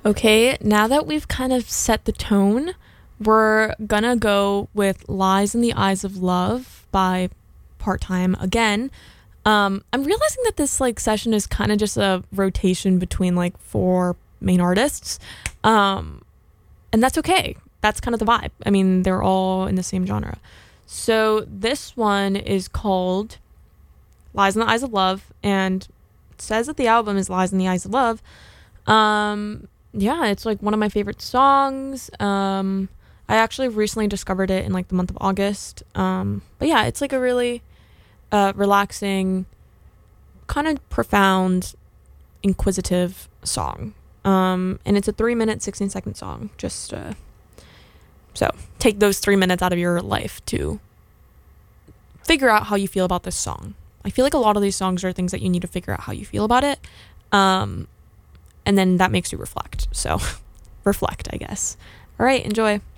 Okay, now that we've kind of set the tone, we're gonna go with Lies in the Eyes of Love by Part Time again. I'm realizing that this like session is kind of just a rotation between like four main artists. Um, and that's okay. That's kind of the vibe. I mean, they're all in the same genre. So this one is called Lies in the Eyes of Love, and it says that the album is Lies in the Eyes of Love. Yeah, it's like one of my favorite songs. I actually recently discovered it in like the month of August. But yeah, it's like a really relaxing, kind of profound, inquisitive song. And it's a 3 minute, 16-second song. Just so take those 3 minutes out of your life to figure out how you feel about this song. I feel like a lot of these songs are things that you need to figure out how you feel about it. And then that makes you reflect. So reflect, I guess. All right, enjoy.